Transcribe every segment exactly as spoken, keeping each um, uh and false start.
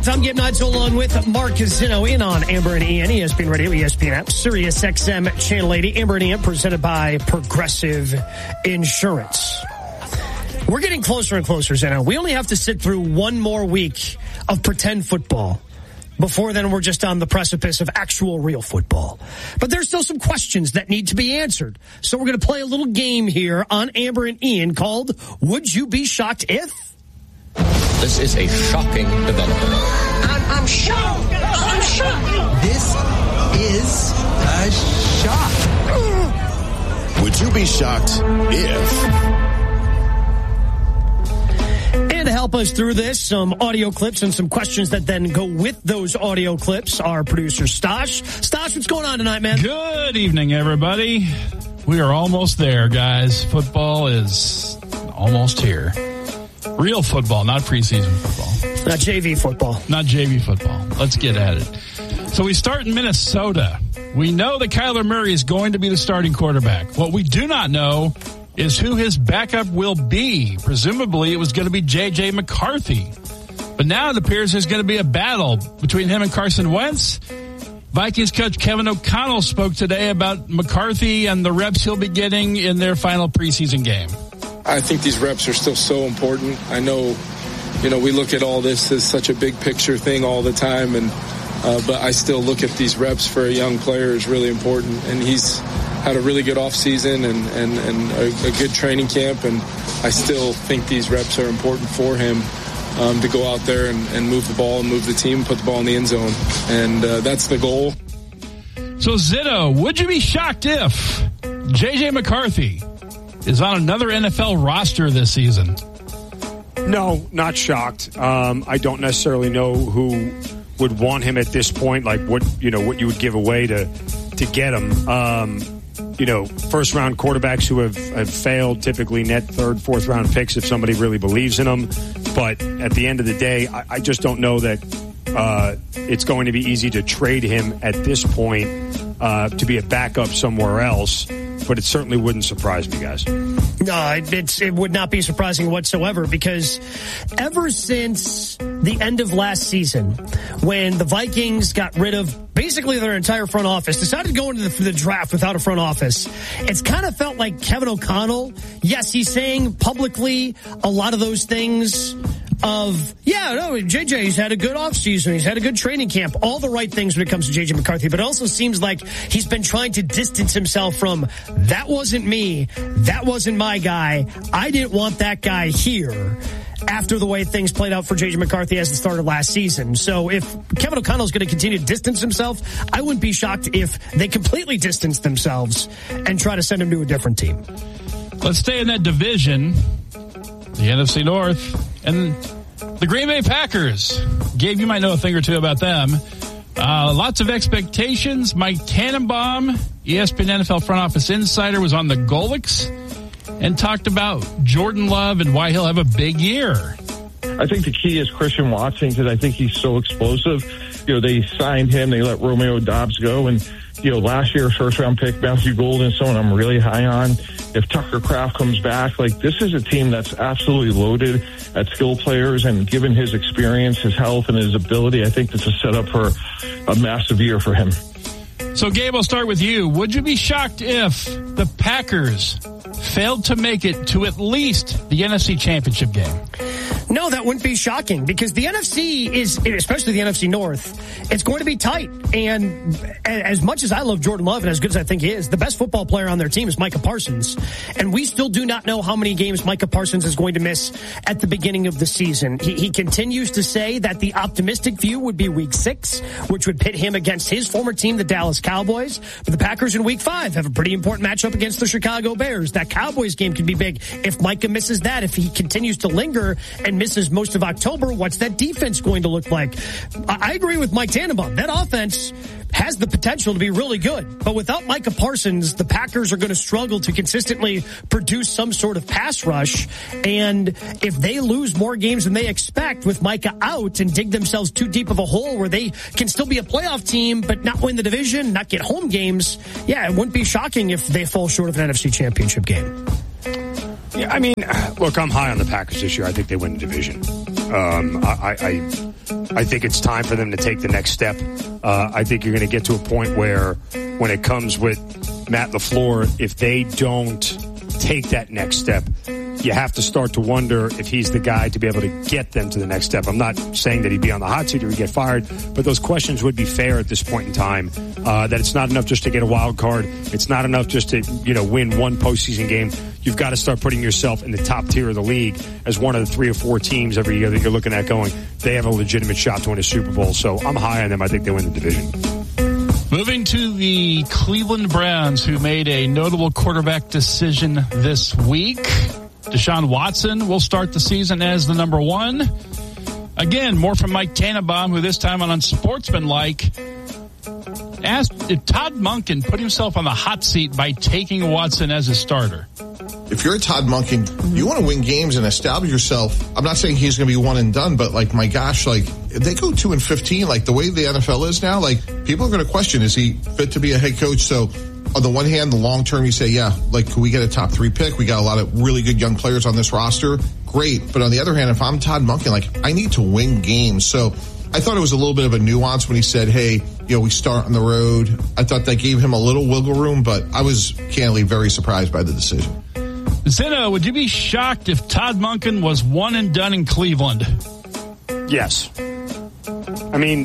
right, Tom Gibnod's along with Mark Zeno in on Amber and Ian, E S P N Radio, E S P N app, Sirius X M Channel eighty. Amber and Ian presented by Progressive Insurance. We're getting closer and closer, Zeno. We only have to sit through one more week of pretend football. Before then, we're just on the precipice of actual real football. But there's still some questions that need to be answered. So we're going to play a little game here on Amber and Ian called Would You Be Shocked If? This is a shocking development. I'm, I'm shocked. I'm shocked. This is a shock. Would you be shocked if... And to help us through this, some audio clips and some questions that then go with those audio clips, our producer, Stosh. Stosh, what's going on tonight, man? Good evening, everybody. We are almost there, guys. Football is almost here. Real football, not preseason football. Not J V football. Not J V football. Let's get at it. So we start in Minnesota. We know that Kyler Murray is going to be the starting quarterback. What we do not know is who his backup will be. Presumably, it was going to be J J McCarthy. But now it appears there's going to be a battle between him and Carson Wentz. Vikings coach Kevin O'Connell spoke today about McCarthy and the reps he'll be getting in their final preseason game. I think these reps are still so important. I know, you know, we look at all this as such a big picture thing all the time, and uh, but I still look at these reps for a young player is really important, and he's had a really good offseason and, and, and a, a good training camp, and I still think these reps are important for him um, to go out there and, and move the ball and move the team, put the ball in the end zone, and uh, that's the goal. So, Zitto, would you be shocked if J J McCarthy is on another N F L roster this season? No, not shocked. Um, I don't necessarily know who would want him at this point, like what, you know, what you would give away to, to get him. Um, You know, first round quarterbacks who have, have failed typically net third, fourth round picks if somebody really believes in them. But at the end of the day, I, I just don't know that uh, it's going to be easy to trade him at this point uh, to be a backup somewhere else. But it certainly wouldn't surprise me, guys. No, it's, it would not be surprising whatsoever, because ever since the end of last season, when the Vikings got rid of basically their entire front office, decided to go into the, the draft without a front office, it's kind of felt like Kevin O'Connell, yes, he's saying publicly a lot of those things of, yeah, no, J J's had a good offseason. He's had a good training camp. All the right things when it comes to J J McCarthy. But it also seems like he's been trying to distance himself from, that wasn't me. That wasn't my guy. I didn't want that guy here after the way things played out for J J McCarthy as the starter last season. So if Kevin O'Connell is going to continue to distance himself, I wouldn't be shocked if they completely distance themselves and try to send him to a different team. Let's stay in that division, the N F C North. And the Green Bay Packers. Gabe, you might know a thing or two about them. Uh, lots of expectations. Mike Tannenbaum, E S P N N F L front office insider, was on the Golics and talked about Jordan Love and why he'll have a big year. I think the key is Christian Watson, because I think he's so explosive. You know, they signed him, they let Romeo Doubs go, and you know, last year, first round pick, Matthew Golden, someone I'm really high on. If Tucker Kraft comes back, like, this is a team that's absolutely loaded at skill players, and given his experience, his health, and his ability, I think it's a setup for a massive year for him. So, Gabe, I'll start with you. Would you be shocked if the Packers failed to make it to at least the N F C Championship game? No, that wouldn't be shocking, because the N F C is, especially the N F C North, it's going to be tight. And as much as I love Jordan Love and as good as I think he is, the best football player on their team is Micah Parsons. And we still do not know how many games Micah Parsons is going to miss at the beginning of the season. He, he continues to say that the optimistic view would be week six, which would pit him against his former team, the Dallas Cowboys. But the Packers in week five have a pretty important matchup against the Chicago Bears. That Cowboys game could be big if Micah misses that. If he continues to linger and misses most of October, what's that defense going to look like? I agree with Mike Tannenbaum. That offense has the potential to be really good. But without Micah Parsons, the Packers are going to struggle to consistently produce some sort of pass rush. And if they lose more games than they expect with Micah out and dig themselves too deep of a hole where they can still be a playoff team but not win the division, not get home games, yeah, it wouldn't be shocking if they fall short of an N F C Championship game. Yeah, I mean, look, I'm high on the Packers this year. I think they win the division. Um, I, I, I think it's time for them to take the next step. Uh, I think you're going to get to a point where when it comes with Matt LaFleur, if they don't take that next step, you have to start to wonder if he's the guy to be able to get them to the next step. I'm not saying that he'd be on the hot seat or he'd get fired, but those questions would be fair at this point in time, uh, that it's not enough just to get a wild card. It's not enough just to, you know, win one postseason game. You've got to start putting yourself in the top tier of the league as one of the three or four teams every year that you're looking at going, they have a legitimate shot to win a Super Bowl. So I'm high on them. I think they win the division. Moving to the Cleveland Browns, who made a notable quarterback decision this week. Deshaun Watson will start the season as the number one. Again, more from Mike Tannenbaum, who this time on Unsportsmanlike asked if Todd Monken put himself on the hot seat by taking Watson as a starter. If you're Todd Monken, you want to win games and establish yourself. I'm not saying he's going to be one and done, but like, my gosh, like if they go two and fifteen, like the way the N F L is now, like people are going to question, is he fit to be a head coach? So on the one hand, the long term, you say, yeah, like, can we get a top three pick? We got a lot of really good young players on this roster. Great. But on the other hand, if I'm Todd Monken, like, I need to win games. So I thought it was a little bit of a nuance when he said, hey, you know, we start on the road. I thought that gave him a little wiggle room, but I was candidly very surprised by the decision. Zeno, would you be shocked if Todd Monken was one and done in Cleveland? Yes. I mean,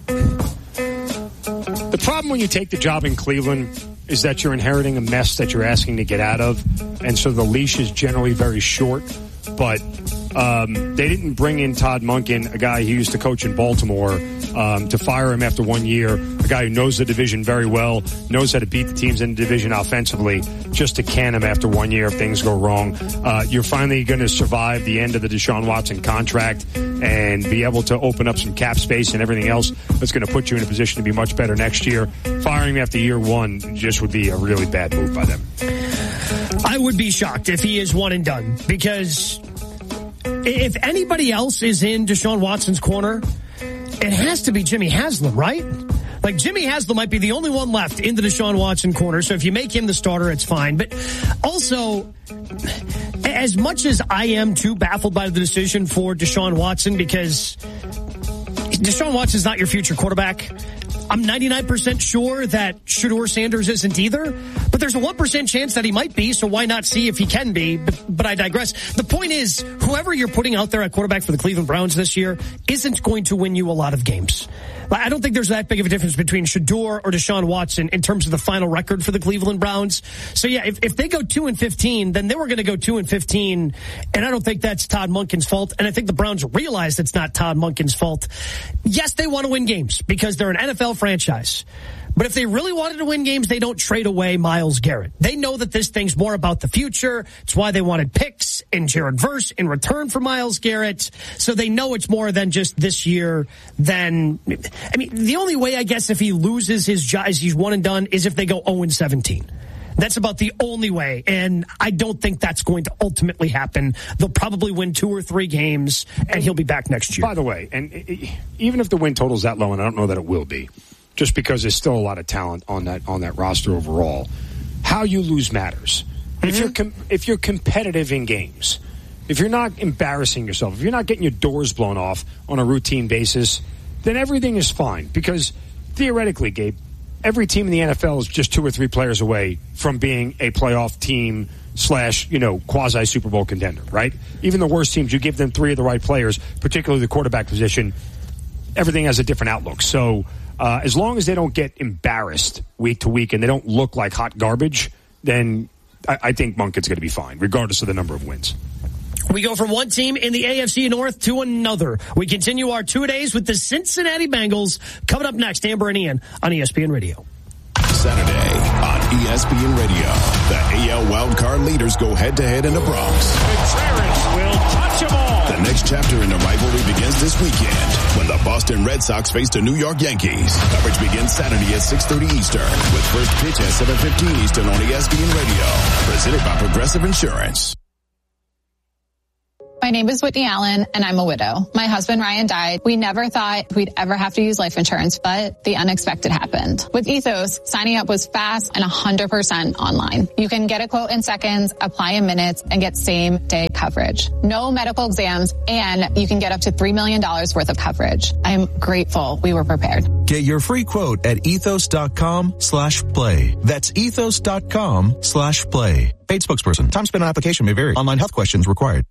the problem when you take the job in Cleveland is that you're inheriting a mess that you're asking to get out of, and so the leash is generally very short. But um, they didn't bring in Todd Monken, a guy who used to coach in Baltimore, um, to fire him after one year, a guy who knows the division very well, knows how to beat the teams in the division offensively, just to can him after one year if things go wrong. Uh, you're finally going to survive the end of the Deshaun Watson contract and be able to open up some cap space and everything else that's going to put you in a position to be much better next year. Firing him after year one just would be a really bad move by them. I would be shocked if he is one and done, because if anybody else is in Deshaun Watson's corner, it has to be Jimmy Haslam, right? Like, Jimmy Haslam might be the only one left in the Deshaun Watson corner, so if you make him the starter, it's fine. But also, as much as I am too baffled by the decision for Deshaun Watson, because Deshaun Watson's not your future quarterback, I'm ninety-nine percent sure that Shedeur Sanders isn't either, but there's a one percent chance that he might be, so why not see if he can be? But, but I digress. The point is, whoever you're putting out there at quarterback for the Cleveland Browns this year isn't going to win you a lot of games. I don't think there's that big of a difference between Shedeur or Deshaun Watson in terms of the final record for the Cleveland Browns. So yeah, if, if they go two and fifteen, then they were going to go two and fifteen, and I don't think that's Todd Monken's fault, and I think the Browns realize it's not Todd Monken's fault. Yes, they want to win games because they're an N F L franchise. But if they really wanted to win games, they don't trade away Myles Garrett. They know that this thing's more about the future. It's why they wanted picks and Jared Verse in return for Myles Garrett. So they know it's more than just this year. Than, I mean, the only way, I guess, if he loses his job, he's one and done, is if they go oh and seventeen. That's about the only way, and I don't think that's going to ultimately happen. They'll probably win two or three games, and he'll be back next year. By the way, and even if the win total's that low, and I don't know that it will be, just because there's still a lot of talent on that on that roster overall, how you lose matters. Mm-hmm. If you're com- if you're competitive in games, if you're not embarrassing yourself, if you're not getting your doors blown off on a routine basis, then everything is fine. Because theoretically, Gabe, every team in the N F L is just two or three players away from being a playoff team slash, you know, quasi Super Bowl contender, right? Even the worst teams, you give them three of the right players, particularly the quarterback position, everything has a different outlook. So uh, as long as they don't get embarrassed week to week and they don't look like hot garbage, then I, I think Monken's going to be fine, regardless of the number of wins. We go from one team in the A F C North to another. We continue our two-a-days with the Cincinnati Bengals. Coming up next, Amber and Ian on E S P N Radio. Saturday on E S P N Radio, the A L wildcard leaders go head-to-head in the Bronx. Contreras will touch them all. The next chapter in the rivalry begins this weekend when the Boston Red Sox face the New York Yankees. Coverage begins Saturday at six thirty Eastern with first pitch at seven fifteen Eastern on E S P N Radio. Presented by Progressive Insurance. My name is Whitney Allen, and I'm a widow. My husband, Ryan, died. We never thought we'd ever have to use life insurance, but the unexpected happened. With Ethos, signing up was fast and one hundred percent online. You can get a quote in seconds, apply in minutes, and get same-day coverage. No medical exams, and you can get up to three million dollars worth of coverage. I'm grateful we were prepared. Get your free quote at ethos.com slash play. That's ethos.com slash play. Paid spokesperson. Time spent on application may vary. Online health questions required.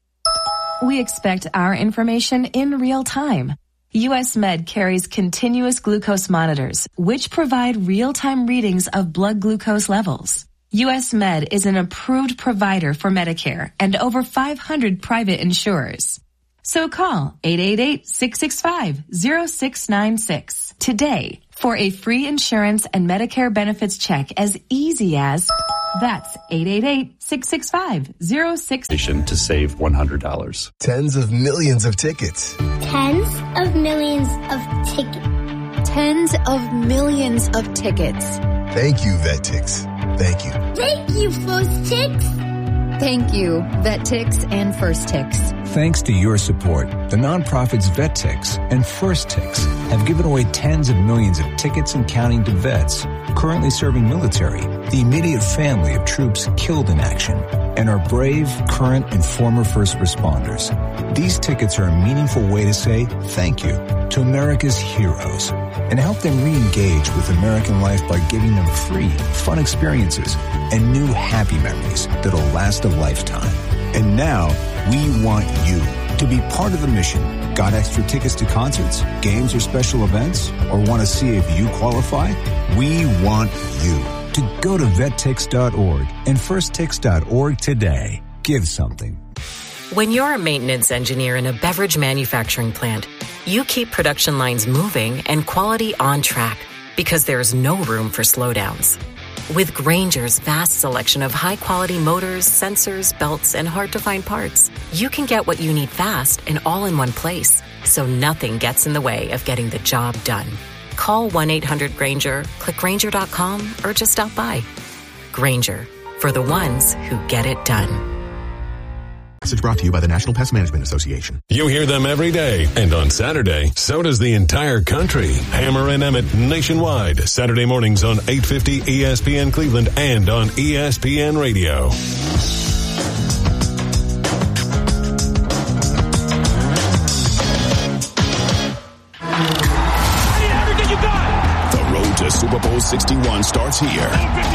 We expect our information in real time. U S Med carries continuous glucose monitors, which provide real-time readings of blood glucose levels. U S Med is an approved provider for Medicare and over five hundred private insurers. So call eight eight eight, six six five, zero six nine six today for a free insurance and Medicare benefits check as easy as... That's eight eight eight, six six five, zero six... To save one hundred dollars. Tens of millions of tickets. Tens of millions of tickets. Tens of millions of tickets. Thank you, VetTix. Thank you. Thank you, First Tix. Thank you, VetTix and First Tix. Thanks to your support, the nonprofits VetTix and First Tix have given away tens of millions of tickets and counting to vets currently serving military, the immediate family of troops killed in action, and our brave, current, and former first responders. These tickets are a meaningful way to say thank you to America's heroes and help them re-engage with American life by giving them free, fun experiences and new happy memories that'll last a lifetime. And now, we want you to be part of the mission. Got extra tickets to concerts, games, or special events? Or want to see if you qualify? We want you to go to vet tix dot org and first tix dot org today. Give something. When you're a maintenance engineer in a beverage manufacturing plant, you keep production lines moving and quality on track because there's no room for slowdowns. With Grainger's vast selection of high-quality motors, sensors, belts, and hard-to-find parts, you can get what you need fast and all in one place, so nothing gets in the way of getting the job done. Call one eight hundred Grainger, click Grainger dot com, or just stop by. Grainger, for the ones who get it done. Message brought to you by the National Pest Management Association. You hear them every day, and on Saturday, so does the entire country. Hammer and Emmett nationwide, Saturday mornings on eight fifty E S P N Cleveland and on E S P N Radio. The road to Super Bowl sixty-one starts here.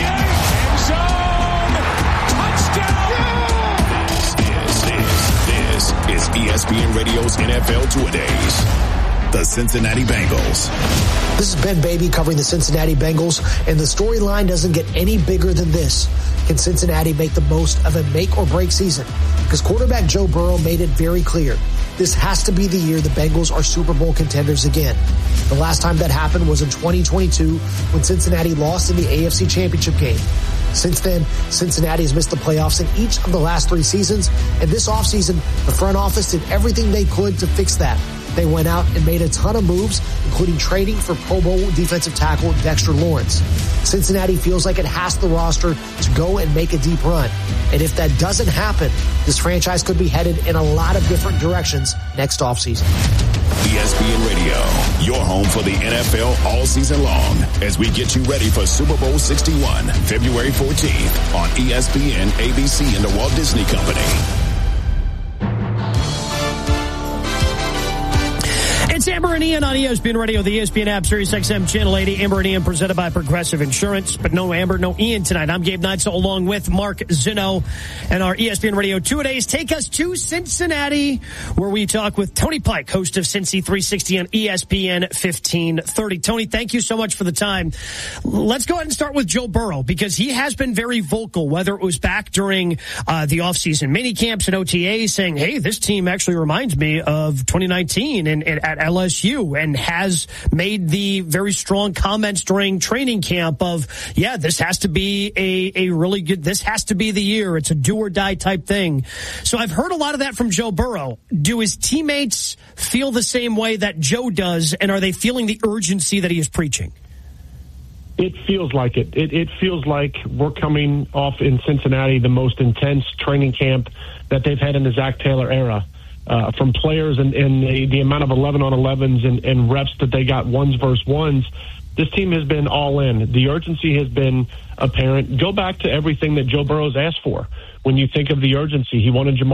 Is E S P N Radio's N F L Two-A-Days. The Cincinnati Bengals. This is Ben Baby covering the Cincinnati Bengals, and the storyline doesn't get any bigger than this. Can Cincinnati make the most of a make-or-break season? Because quarterback Joe Burrow made it very clear. This has to be the year the Bengals are Super Bowl contenders again. The last time that happened was in twenty twenty-two when Cincinnati lost in the A F C Championship game. Since then, Cincinnati has missed the playoffs in each of the last three seasons, and this offseason, the front office did everything they could to fix that. They went out and made a ton of moves, including trading for Pro Bowl defensive tackle Dexter Lawrence. Cincinnati feels like it has the roster to go and make a deep run. And if that doesn't happen, this franchise could be headed in a lot of different directions next offseason. E S P N Radio, your home for the N F L all season long, as we get you ready for Super Bowl sixty-one, February fourteenth on E S P N, A B C, and the Walt Disney Company. It's Amber and Ian on E S P N Radio, the E S P N app, Sirius X M Channel eighty. Amber and Ian presented by Progressive Insurance. But no Amber, no Ian tonight. I'm Gabe Neitzel along with Mark Zinno and our E S P N Radio Two-A-Days take us to Cincinnati, where we talk with Tony Pike, host of Cincy three sixty on E S P N fifteen thirty. Tony, thank you so much for the time. Let's go ahead and start with Joe Burrow, because he has been very vocal, whether it was back during uh, the offseason mini camps and O T As, saying, hey, this team actually reminds me of twenty nineteen and, and at L S U, and has made the very strong comments during training camp of, yeah, this has to be a, a really good, this has to be the year. It's a do or die type thing. So I've heard a lot of that from Joe Burrow. Do his teammates feel the same way that Joe does, and are they feeling the urgency that he is preaching? It feels like it. it. It feels like we're coming off in Cincinnati the most intense training camp that they've had in the Zach Taylor era. Uh, from players and, and the, the amount of eleven on elevens and, and reps that they got ones versus ones, this team has been all in. The urgency has been apparent. Go back to everything that Joe Burrow's asked for. When you think of the urgency, he wanted Jamar